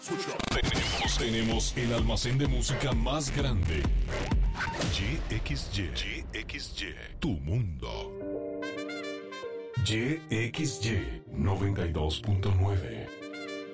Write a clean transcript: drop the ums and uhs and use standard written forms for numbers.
Tenemos el almacén de música más grande. YXY, tu mundo. YXY 92.9.